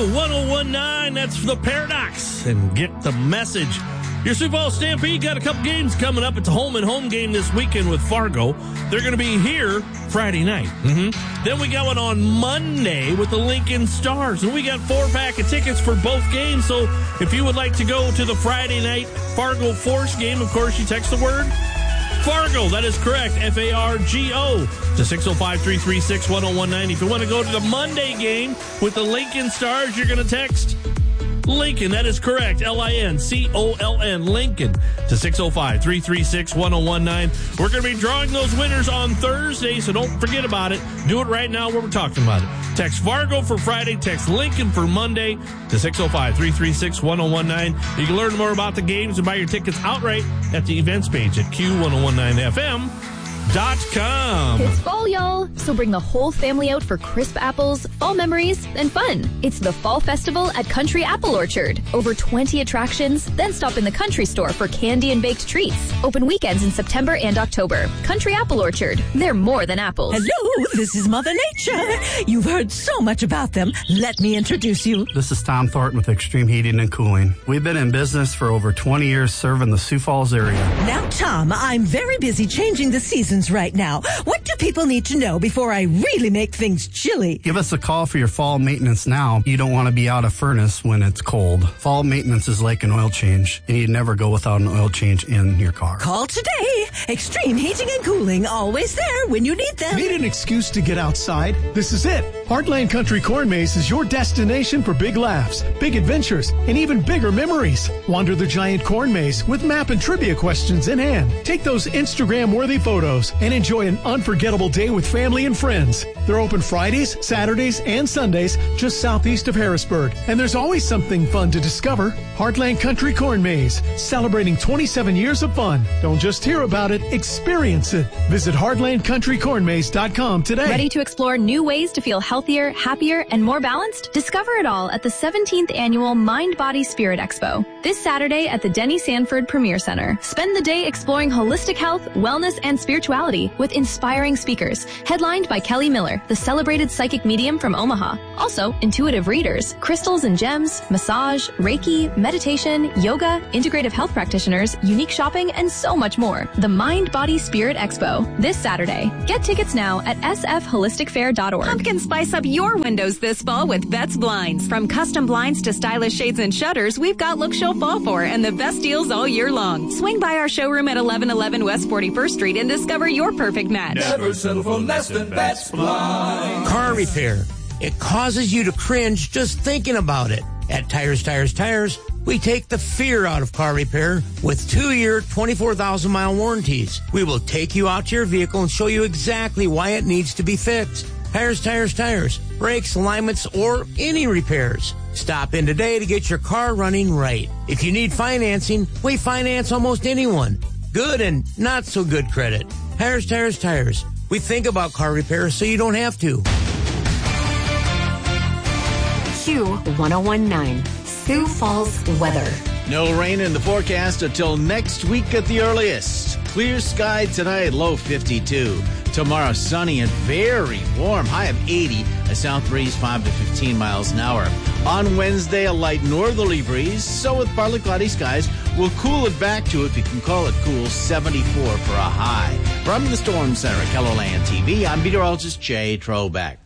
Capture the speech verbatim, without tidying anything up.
one oh one nine. That's the Paradox. And get the message. Your Sioux Falls Stampede got a couple games coming up. It's a home and home game this weekend with Fargo. They're going to be here Friday night. Mm-hmm. Then we got one on Monday with the Lincoln Stars. And we got four pack of tickets for both games. So if you would like to go to the Friday night Fargo Force game, of course, you text the word Fargo. That is correct. F A R G O to six oh five, three three six, one oh one nine. If you want to go to the Monday game with the Lincoln Stars, you're going to text Lincoln. That is correct. L I N C O L N. Lincoln to six oh five, three three six, one oh one nine. We're going to be drawing those winners on Thursday, so don't forget about it. Do it right now where we're talking about it. Text Fargo for Friday. Text Lincoln for Monday to six oh five, three three six, one oh one nine. You can learn more about the games and buy your tickets outright at the events page at Q ten nineteen F M. Dot com. It's fall, y'all, so bring the whole family out for crisp apples, fall memories, and fun. It's the Fall Festival at Country Apple Orchard. Over twenty attractions, then stop in the country store for candy and baked treats. Open weekends in September and October. Country Apple Orchard. They're more than apples. Hello, this is Mother Nature. You've heard so much about them. Let me introduce you. This is Tom Thornton with Extreme Heating and Cooling. We've been in business for over twenty years serving the Sioux Falls area. Now, Tom, I'm very busy changing the seasons right now. What do people need to know before I really make things chilly? Give us a call for your fall maintenance now. You don't want to be out of furnace when it's cold. Fall maintenance is like an oil change, and you never go without an oil change in your car. Call today. Extreme Heating and Cooling, always there when you need them. Need an excuse to get outside? This is it. Heartland Country Corn Maze is your destination for big laughs, big adventures, and even bigger memories. Wander the giant corn maze with map and trivia questions in hand. Take those Instagram-worthy photos and enjoy an unforgettable day with family and friends. They're open Fridays, Saturdays, and Sundays just southeast of Harrisburg. And there's always something fun to discover. Heartland Country Corn Maze, celebrating twenty-seven years of fun. Don't just hear about it, experience it. Visit heartland country corn maze dot com today. Ready to explore new ways to feel healthier, happier, and more balanced? Discover it all at the seventeenth Annual Mind, Body, Spirit Expo. This Saturday at the Denny Sanford Premier Center. Spend the day exploring holistic health, wellness, and spirituality with inspiring speakers, headlined by Kelly Miller, the celebrated psychic medium from Omaha. Also, intuitive readers, crystals and gems, massage, Reiki, meditation, yoga, integrative health practitioners, unique shopping, and so much more. The Mind, Body, Spirit Expo, this Saturday. Get tickets now at s f holistic fair dot org. Pumpkin spice up your windows this fall with Betts Blinds. From custom blinds to stylish shades and shutters, we've got looks you'll fall for and the best deals all year long. Swing by our showroom at eleven eleven West forty-first Street and discover your perfect match. Never settle for less than Betts Blinds. Car repair. It causes you to cringe just thinking about it. At Tires, Tires, Tires, we take the fear out of car repair with two-year, twenty-four thousand mile warranties. We will take you out to your vehicle and show you exactly why it needs to be fixed. Tires, Tires, Tires. Brakes, alignments, or any repairs. Stop in today to get your car running right. If you need financing, we finance almost anyone. Good and not so good credit. Tires, Tires, Tires. We think about car repair so you don't have to. Q ten nineteen, Sioux Falls weather. No rain in the forecast until next week at the earliest. Clear sky tonight, low fifty-two. Tomorrow, sunny and very warm, high of eighty. A south breeze, five to fifteen miles an hour. On Wednesday, a light northerly breeze. So with partly cloudy skies, we'll cool it back to, if you can call it cool, seventy-four for a high. From the Storm Center at Kellerland T V, I'm meteorologist Jay Trobeck.